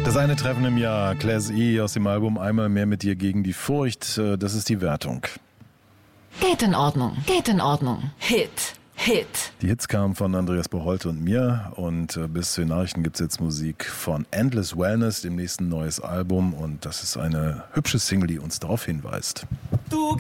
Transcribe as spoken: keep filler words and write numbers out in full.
Das eine Treffen im Jahr, Class E aus dem Album Einmal mehr mit dir gegen die Furcht, das ist die Wertung. Geht in Ordnung, geht in Ordnung. Hit, Hit. Die Hits kamen von Andreas Boholte und mir und bis zu den Nachrichten gibt es jetzt Musik von Endless Wellness, dem nächsten neues Album, und das ist eine hübsche Single, die uns darauf hinweist. Du